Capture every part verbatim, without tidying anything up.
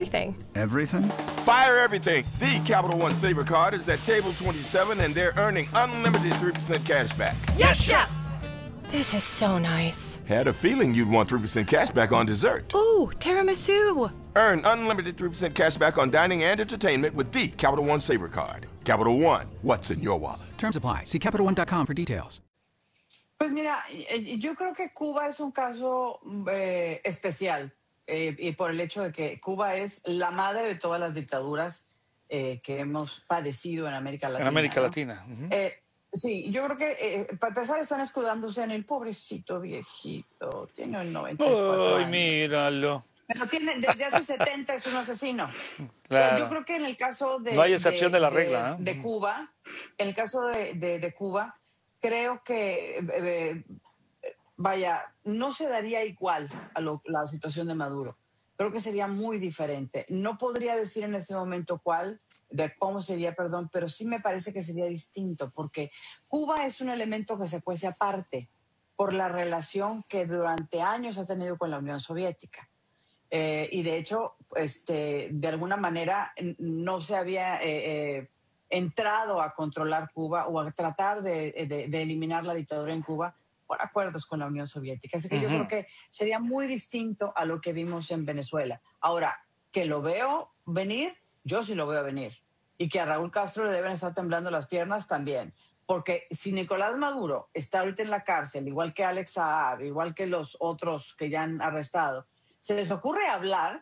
everything. Everything? Fire everything. The Capital One Saver Card is at table twenty-seven, and they're earning unlimited three percent cash back. Yes, Chef! This is so nice. Had a feeling you'd want three percent cash back on dessert. Ooh, tiramisu. Earn unlimited three percent cash back on dining and entertainment with the Capital One Saver Card. Capital One, what's in your wallet? Terms apply. See Capital One dot com for details. Pues mira, yo creo que Cuba es un caso eh, especial eh, y por el hecho de que Cuba es la madre de todas las dictaduras eh, que hemos padecido en América Latina. En América ¿no? Latina. Uh-huh. eh, sí, yo creo que eh, para empezar están escudándose en el pobrecito viejito, tiene el noventa y cuatro Ay, años. míralo. Pero tiene, desde hace setenta es un asesino. Claro. O sea, yo creo que en el caso de, no hay excepción de, de la regla. De, ¿eh? de Cuba, en el caso de, de, de Cuba, creo que, eh, vaya, no se daría igual a lo, la situación de Maduro. Creo que sería muy diferente. No podría decir en este momento cuál, de cómo sería, perdón, pero sí me parece que sería distinto, porque Cuba es un elemento que se cuece aparte por la relación que durante años ha tenido con la Unión Soviética. Eh, y de hecho, este, de alguna manera no se había eh, eh, entrado a controlar Cuba o a tratar de, de, de eliminar la dictadura en Cuba por acuerdos con la Unión Soviética. Así que uh-huh. yo creo que sería muy distinto a lo que vimos en Venezuela. Ahora, que lo veo venir, yo sí lo veo venir. Y que a Raúl Castro le deben estar temblando las piernas también. Porque si Nicolás Maduro está ahorita en la cárcel, igual que Alex Saab, igual que los otros que ya han arrestado, se les ocurre hablar,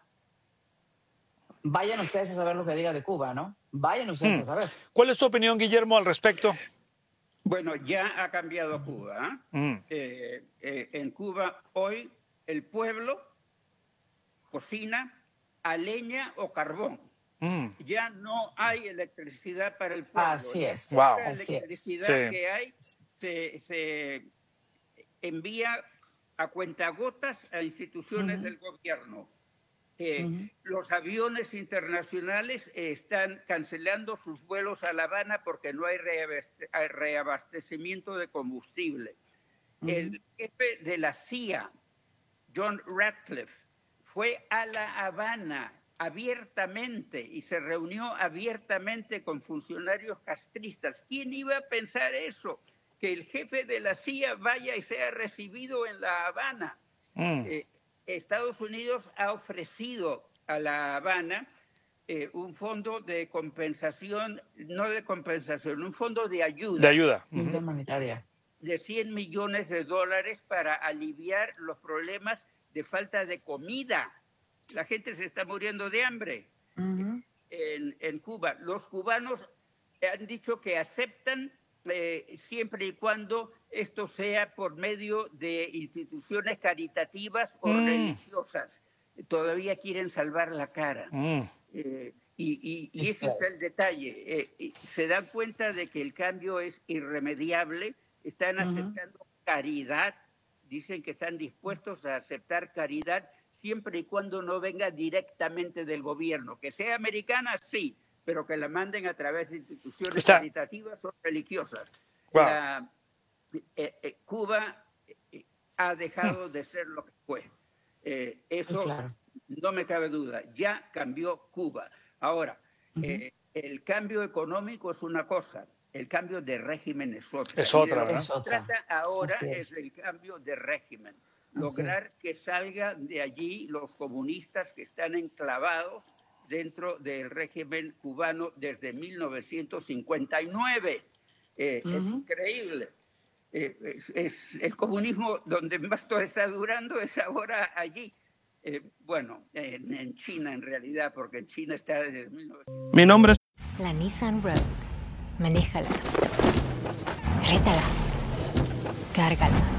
vayan ustedes a saber lo que diga de Cuba, ¿no? Vayan ustedes hmm. a saber. ¿Cuál es su opinión, Guillermo, al respecto? Bueno, ya ha cambiado Cuba. ¿eh? Mm. Eh, eh, en Cuba hoy el pueblo cocina a leña o carbón. Mm. Ya no hay electricidad para el pueblo. Así es. Wow. La electricidad es. que hay se, se envía a cuentagotas a instituciones uh-huh. del gobierno. Eh, uh-huh. Los aviones internacionales eh, están cancelando sus vuelos a La Habana porque no hay reabaste- reabastecimiento de combustible. Uh-huh. El jefe de la C I A, John Ratcliffe, fue a La Habana abiertamente y se reunió abiertamente con funcionarios castristas. ¿Quién iba a pensar eso? Que el jefe de la C I A vaya y sea recibido en La Habana. Mm. Eh, Estados Unidos ha ofrecido a La Habana eh, un fondo de compensación, no de compensación, un fondo de ayuda. De ayuda. Uh-huh. De humanitaria. De cien millones de dólares para aliviar los problemas de falta de comida. La gente se está muriendo de hambre uh-huh. en, en Cuba. Los cubanos han dicho que aceptan Eh, siempre y cuando esto sea por medio de instituciones caritativas o mm. religiosas. Todavía quieren salvar la cara. Mm. Eh, y, y, y ese es el detalle. Eh, se dan cuenta de que el cambio es irremediable. Están aceptando uh-huh. caridad. Dicen que están dispuestos a aceptar caridad siempre y cuando no venga directamente del gobierno. Que sea americana, sí, pero que la manden a través de instituciones Está. caritativas o religiosas. Wow. La, eh, eh, Cuba eh, ha dejado de ser lo que fue. Eh, eso claro. no me cabe duda. Ya cambió Cuba. Ahora, uh-huh. eh, el cambio económico es una cosa, el cambio de régimen es otra. Es otra, Lo que ¿no? se trata ahora es. es el cambio de régimen. Lograr Así. que salgan de allí los comunistas que están enclavados dentro del régimen cubano desde mil novecientos cincuenta y nueve. Eh, uh-huh. Es increíble. Eh, es, es el comunismo donde más todo está durando es ahora allí. Eh, bueno, en, en China en realidad, porque en China está desde mil novecientos... Mi nombre es... La Nissan Rogue. Manéjala. Rétala. Cárgala.